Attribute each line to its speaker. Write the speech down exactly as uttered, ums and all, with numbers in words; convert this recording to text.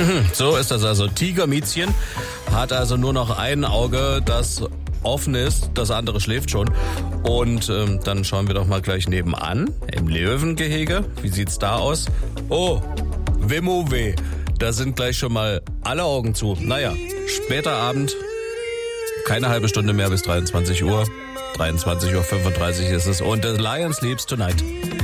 Speaker 1: So ist das also. Tigermiezchen hat also nur noch ein Auge, das offen ist, das andere schläft schon. Und ähm, dann schauen wir doch mal gleich nebenan, im Löwengehege. Wie sieht's da aus? Oh, Wimmo-Weh. Da sind gleich schon mal alle Augen zu. Naja, später Abend, keine halbe Stunde mehr bis dreiundzwanzig Uhr. dreiundzwanzig Uhr fünfunddreißig ist es. Und The Lion Sleeps Tonight.